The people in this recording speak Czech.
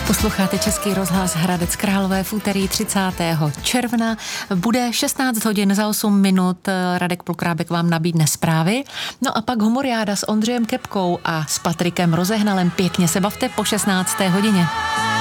Posloucháte Český rozhlas Hradec Králové v úterý 30. června. Bude 16 hodin za 8 minut. Radek Polkrábek vám nabídne zprávy. No a pak humoriáda s Ondřejem Kepkou a s Patrikem Rozehnalem. Pěkně se bavte po 16. hodině.